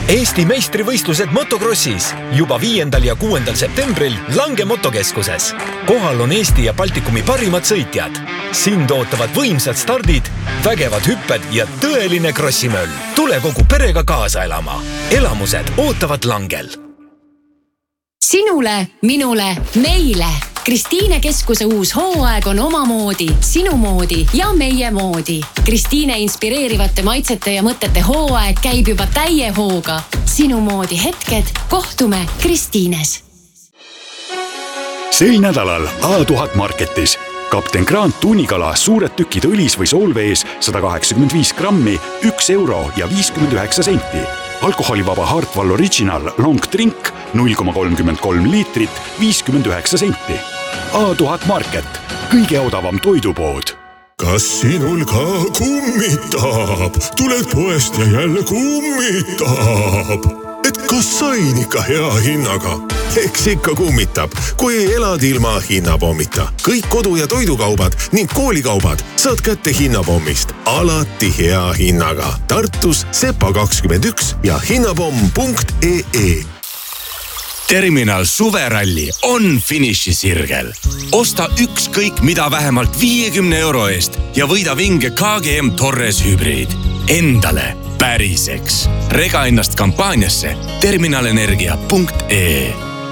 Eesti meistrivõistlused motokrossis juba 5. ja 6. septembril Lange motokeskuses. Kohal on Eesti ja Baltikumi parimad sõitjad. Sind ootavad võimsad stardid, vägevad hüpped ja tõeline krossimöll. Tule kogu perega kaasa elama. Elamused ootavad Langel. Sinule, minule, meile. Kristiine keskuse uus hooaeg on omamoodi, sinu moodi ja meie moodi. Kristiine inspireerivate maitsete ja mõtete hooaeg käib juba täie hooga. Sinu moodi hetked, kohtume Kristiines. Sel nädalal A1000 Marketis. Kapten Grant tunnikala suured tükid õlis või soolvees 185 grammi, 1 euro ja 59 senti. Alkoholivaba Hartwall Original Long Drink 0,33 liitrit, 59 senti. A1000 Market, kõige odavam toidupood. Kas sinul ka kummitab? Tuled poest ja jälle kummitab. Et kas sain ikka hea hinnaga? Eks ikka kummitab, kui elad ilma hinnapommita. Kõik kodu- ja toidukaubad ning koolikaubad saad kätte hinnapommist. Alati hea hinnaga. Tartus Sepa 21 ja hinnapomm.ee. Terminal suveralli on finišisirgel. Osta ükskõik mida vähemalt 50 euro eest ja võida vinge KGM Torres hübriid. Endale päriseks. Rega ennast kampaaniasse terminalenergia.ee.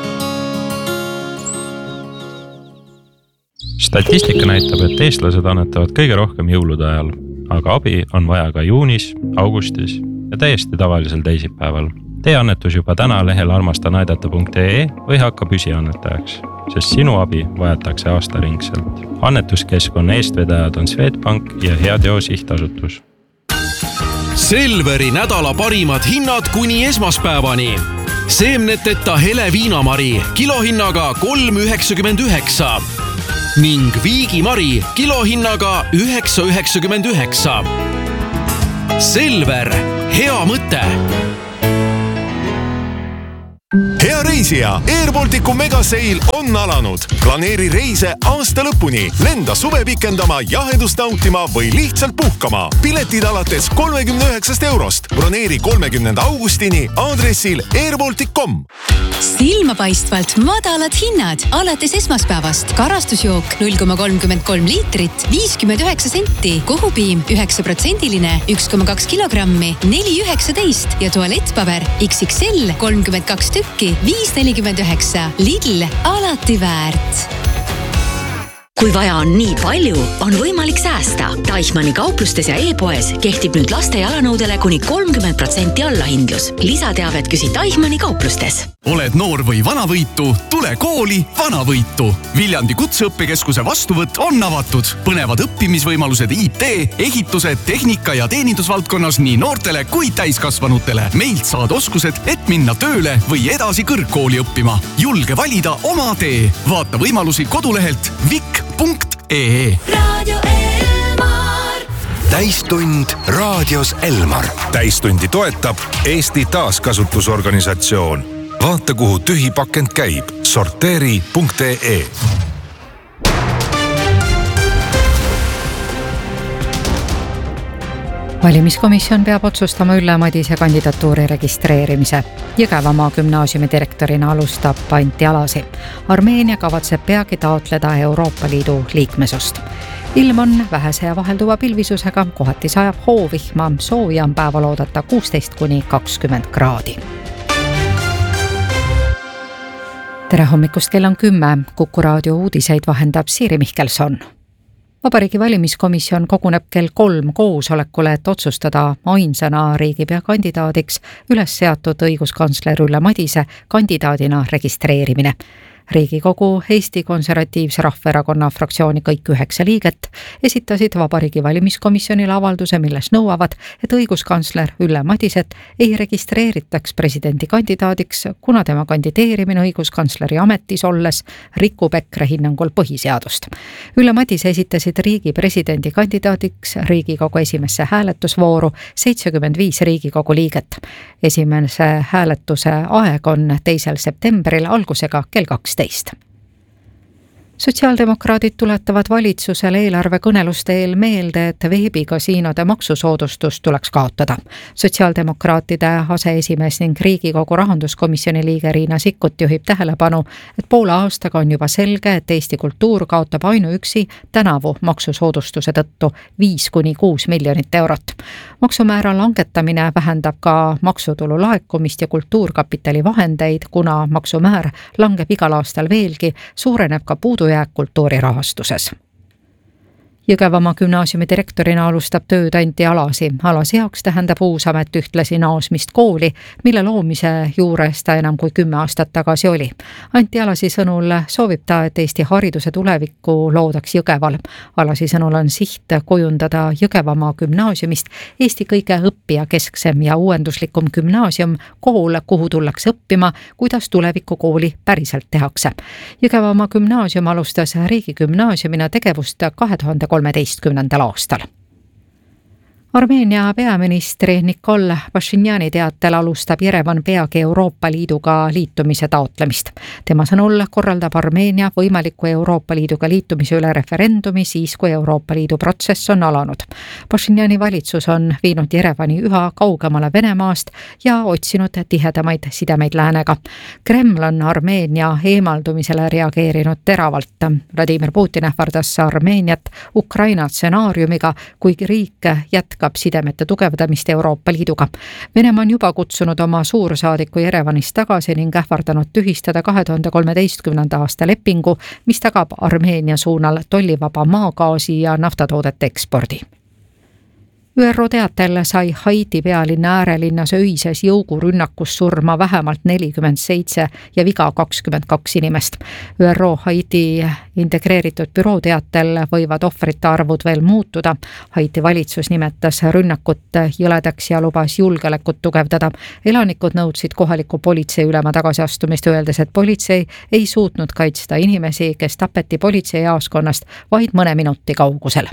Statistika näitab, et eestlased annetavad kõige rohkem jõulude ajal, aga abi on vaja ka juunis, augustis ja täiesti tavalisel teisipäeval. Tee annetus juba täna lehel armastanaidata.ee või hakka püsiannetajaks, sest sinu abi vajatakse aastaringselt. Annetuskeskkonna eestvedajad on Swedbank ja Heateo sihtasutus. Selveri nädala parimad hinnad kuni esmaspäevani. Seemneteta hele viinamari kilohinnaga 3,99 ning viigimari kilohinnaga 9,99. Selver, hea mõte! Hea reisija, Air Balticu megaseil on alanud. Planeeri reise aasta lõpuni. Lenda suve pikendama, jahedust nautima või lihtsalt puhkama. Piletid alates 39 eurost. Broneeri 30. augustini aadressil airbaltic.com. Silmapaistvalt madalad hinnad alates esmaspäevast. Karastusjook 0,33 liitrit, 59 senti. Kohupiim 9%-line, 1,2 kilogrammi, 4,19 ja tualettpaber XXL 32 tükki, 5,49. Lidl, alati väärt. Kui vaja on nii palju, on võimalik säästa. Deichmanni kauplustes ja e-poes kehtib nüüd laste jalanõudele kuni 30% allahindlus. Lisateavet küsi Deichmanni kauplustes. Oled noor või vanavõitu, tule kooli vanavõitu. Viljandi kutseõppekeskuse vastuvõtt on avatud. Põnevad õppimisvõimalused IT, ehituse, tehnika ja teenindusvaldkonnas nii noortele kui täiskasvanutele. Meilt saad oskused, et minna tööle või edasi kõrgkooli õppima. Julge valida oma tee. Vaata võimalusi kodulehelt vik.ee. Radio Elmar. Täistund raadios Elmar. Täistundi toetab Eesti taaskasutusorganisatsioon. Vaata, kuhu tühi pakend käib. Sorteeri.ee. Valimiskomisjon peab otsustama Ülle Madise kandidatuuri registreerimise. Jõgevamaa gümnaasiumi direktorina alustab Anti Alasi. Armeenia kavatseb peagi taotleda Euroopa Liidu liikmesust. Ilm on vähese ja vahelduva pilvisusega, kohati sajab hoovihma, sooja on päeval oodata 16–20 kraadi. Tere hommikust, kell on 10. Kuku raadio uudiseid vahendab Siiri Mihkelson. Vabariigi valimiskomisjon koguneb kell 3 koosolekule, et otsustada ainsana riigipea kandidaadiks üles seatud õiguskantsler Ülle Madise kandidaadina registreerimine. Riigikogu Eesti Konservatiivse Rahvaerakonna fraktsiooni kõik 9 liiget esitasid Vabariigi valimiskomisjonile avalduse, milles nõuavad, et õiguskantsler Ülle Madiset ei registreeritaks presidendi kandidaadiks, kuna tema kandideerimine õiguskantsleri ametis olles rikub EKRE hinnangul põhiseadust. Ülle Madise esitasid riigi presidendi kandidaadiks Riigikogu esimesse hääletusvooru 75 Riigikogu liiget. Esimese hääletuse aeg on 2. septembril algusega kell 12. Sotsiaaldemokraadid tuletavad valitsusele eelarvekõneluste eel meelde, et veebikasiinode maksusoodustus tuleks kaotada. Sotsiaaldemokraatide aseesimees ning Riigikogu rahanduskomisjoni liige Riina Sikkut juhib tähelepanu, et poole aastaga on juba selge, et Eesti kultuur kaotab ainuüksi tänavu maksusoodustuse tõttu 5–6 miljonit eurot. Maksumäära langetamine vähendab ka maksutulu laekumist ja kultuurkapitali vahendeid, kuna maksumäär langeb igal aastal veelgi, suureneb ka puudujääk kultuurirahastuses. Jõgevamaa gümnaasiumi direktorina alustab tööd Anti Alasi. Alasi jaoks tähendab uus amet ühtlasi naasmist kooli, mille loomise juures ta enam kui 10 aastat tagasi oli. Anti Alasi sõnul soovib ta, et Eesti hariduse tulevikku loodaks Jõgeval. Alasi sõnul on siht kujundada Jõgevamaa gümnaasiumist Eesti kõige õppijakesksem ja uuenduslikum gümnaasium, kool, kuhu tullakse õppima, kuidas tulevikukooli päriselt tehakse. Jõgevamaa gümnaasium alustas riigigümnaasiumina tegevust 2013. aastal. Armeenia peaministri Nikol Pashinjani teatel alustab Jerevan peagi Euroopa Liiduga liitumise taotlemist. Tema sõnul korraldab Armeenia võimaliku Euroopa Liiduga liitumise üle referendumi siis, kui Euroopa Liidu protsess on alanud. Pashinjani valitsus on viinud Jerevani üha kaugemale Venemaast ja otsinud tihedamaid sidemeid läänega. Kreml on Armeenia eemaldumisele reageerinud teravalt. Vladimir Putin ähvardas Armeeniat Ukraina stsenaariumiga, kuigi riik jätkab sidemete tugevdamist Euroopa Liiduga. Venemaa on juba kutsunud oma suursaadiku Jerevanist tagasi ning ähvardanud tühistada 2013. aasta lepingu, mis tagab Armeenia suunal tollivaba maagaasi ja naftatoodete ekspordi. ÜRO teatel sai Haiti pealinna äärelinnas öises jõugurünnakus surma vähemalt 47 ja viga 22 inimest. ÜRO Haiti integreeritud büroo teatel võivad ohvrite arvud veel muutuda. Haiti valitsus nimetas rünnakut jõledaks ja lubas julgeolekut tugevdada. Elanikud nõudsid kohaliku politsei ülema tagasiastumist, öeldes, et politsei ei suutnud kaitsta inimesi, kes tapeti politseijaoskonnast vaid mõne minuti kaugusel.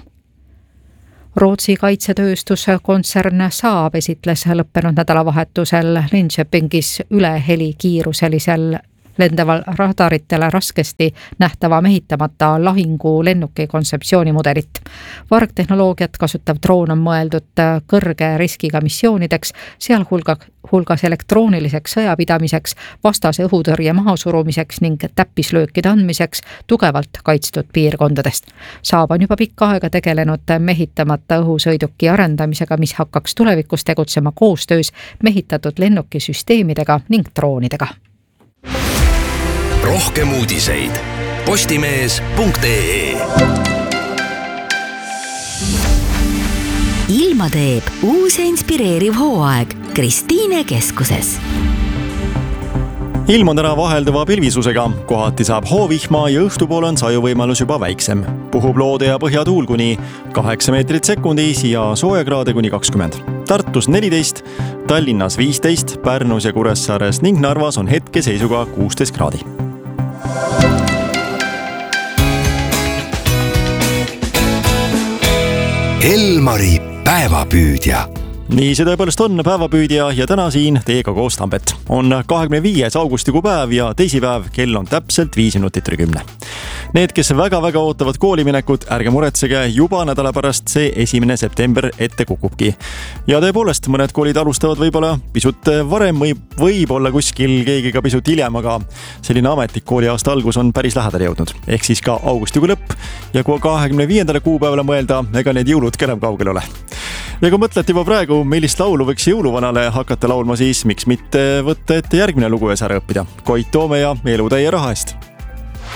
Rootsi kaitsetööstuskontsern Saab esitles lõppenud nädalavahetusel Linköpingis ülehelikiiruselisel lendaval radaritele raskesti nähtava mehitamata lahingu lennuki kontseptsioonimudelit. Vargtehnoloogiat kasutav droon on mõeldud kõrge riskiga missioonideks, sealhulgas elektrooniliseks sõjapidamiseks, vastase õhutõrje mahasurumiseks ning täppislöökide andmiseks tugevalt kaitstud piirkondadest. Saab on juba pikka aega tegelenud mehitamata õhusõiduki arendamisega, mis hakkaks tulevikus tegutsema koostöös mehitatud lennukisüsteemidega ning droonidega. Rohkem uudiseid postimees.ee. Ilma teeb uus ja inspireeriv hooaeg Kristiine keskuses. Ilm on täna vahelduva pilvisusega, kohati saab hoovihma ja õhtupool on sajuvõimalus juba väiksem. Puhub loode ja põhjatuul kuni 8 meetrit sekundis ja soojakraade kuni 20. Tartus 14, Tallinnas 15, Pärnus ja Kuressaares ning Narvas on hetkeseisuga 16 kraadi. Elmari päevapüüdja. Nii see tõepoolest on päevapüüdja ja täna siin teiega koos Tambet. On 25. augustikuu päev ja teisipäev, kell on täpselt 5 minutit üle 10. Need, kes väga-väga ootavad kooliminekut, ärge muretsege, juba nädala pärast see 1. september ette kukubki. Ja tõepoolest, mõned koolid alustavad võib-olla pisut varem, võib-olla kuskil keegi ka pisut hiljem, aga selline ametlik kooliaasta algus on päris lähedale jõudnud. Ehk siis ka augustikuu lõpp ja kui 25. kuupäevale mõelda, ega need jõulud enam kaugel ole. Ja kui mõtled juba praegu, millist laulu võiks jõuluvanale hakata laulma, siis miks mitte võtta ette järgmine lugu ja sära õppida. Koit Toome ja Elutäie raha eest.